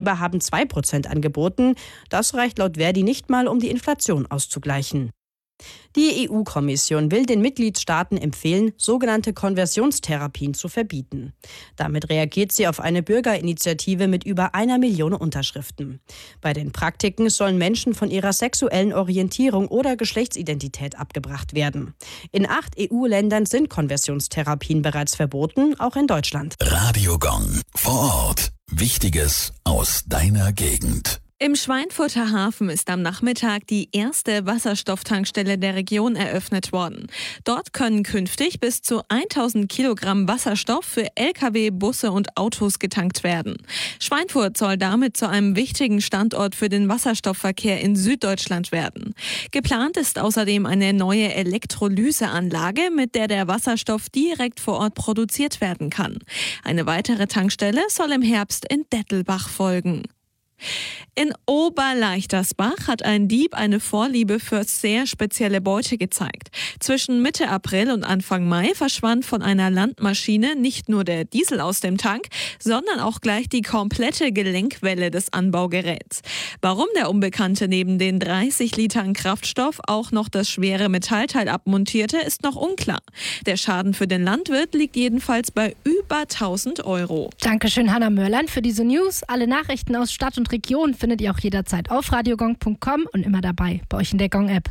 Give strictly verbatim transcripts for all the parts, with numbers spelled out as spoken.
Arbeitgeber haben zwei Prozent angeboten. Das reicht laut Verdi nicht mal, um die Inflation auszugleichen. Die E U-Kommission will den Mitgliedstaaten empfehlen, sogenannte Konversionstherapien zu verbieten. Damit reagiert sie auf eine Bürgerinitiative mit über einer Million Unterschriften. Bei den Praktiken sollen Menschen von ihrer sexuellen Orientierung oder Geschlechtsidentität abgebracht werden. In acht E U-Ländern sind Konversionstherapien bereits verboten, auch in Deutschland. Radio Gong. Vor Ort. Wichtiges aus deiner Gegend. Im Schweinfurter Hafen ist am Nachmittag die erste Wasserstofftankstelle der Region eröffnet worden. Dort können künftig bis zu tausend Kilogramm Wasserstoff für L K W, Busse und Autos getankt werden. Schweinfurt soll damit zu einem wichtigen Standort für den Wasserstoffverkehr in Süddeutschland werden. Geplant ist außerdem eine neue Elektrolyseanlage, mit der der Wasserstoff direkt vor Ort produziert werden kann. Eine weitere Tankstelle soll im Herbst in Dettelbach folgen. In Oberleichtersbach hat ein Dieb eine Vorliebe für sehr spezielle Beute gezeigt. Zwischen Mitte April und Anfang Mai verschwand von einer Landmaschine nicht nur der Diesel aus dem Tank, sondern auch gleich die komplette Gelenkwelle des Anbaugeräts. Warum der Unbekannte neben den dreißig Litern Kraftstoff auch noch das schwere Metallteil abmontierte, ist noch unklar. Der Schaden für den Landwirt liegt jedenfalls bei über tausend Euro. Dankeschön, Hanna Mörland, für diese News. Alle Nachrichten aus Stadt und Region findet ihr auch jederzeit auf radiogong punkt com und immer dabei bei euch in der Gong-App.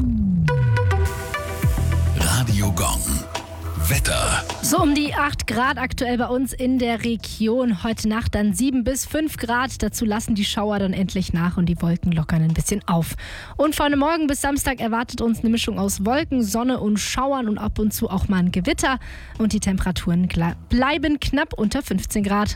Radio Gong. Wetter. So um die acht Grad aktuell bei uns in der Region. Heute Nacht dann sieben bis fünf Grad. Dazu lassen die Schauer dann endlich nach und die Wolken lockern ein bisschen auf. Und von morgen bis Samstag erwartet uns eine Mischung aus Wolken, Sonne und Schauern und ab und zu auch mal ein Gewitter. Und die Temperaturen bleiben knapp unter fünfzehn Grad.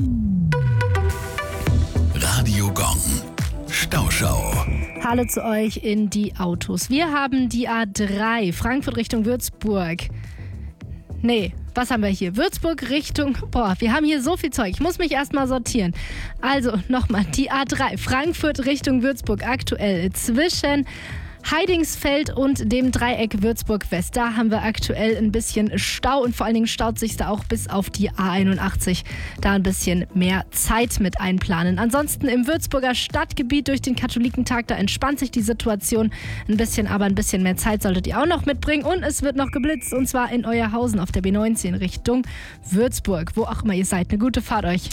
Radio Gong. Stauschau. Hallo zu euch in die Autos. Wir haben die A drei, Frankfurt Richtung Würzburg. Nee, was haben wir hier? Würzburg Richtung... Boah, wir haben hier so viel Zeug. Ich muss mich erstmal sortieren. Also nochmal, die A drei, Frankfurt Richtung Würzburg aktuell zwischen Heidingsfeld und dem Dreieck Würzburg-West. Da haben wir aktuell ein bisschen Stau und vor allen Dingen staut sich da auch bis auf die A einundachtzig. Da ein bisschen mehr Zeit mit einplanen. Ansonsten im Würzburger Stadtgebiet durch den Katholikentag, da entspannt sich die Situation ein bisschen, aber ein bisschen mehr Zeit solltet ihr auch noch mitbringen. Und es wird noch geblitzt und zwar in Euerhausen auf der B neunzehn Richtung Würzburg. Wo auch immer ihr seid. Eine gute Fahrt euch.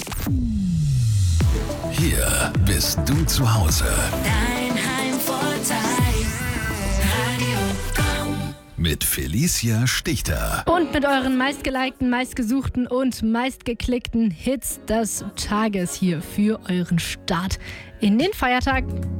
Hier bist du zu Hause. Dein Heimvorteil. Mit Felicia Stichter. Und mit euren meistgelikten, meistgesuchten und meistgeklickten Hits des Tages hier für euren Start in den Feiertag.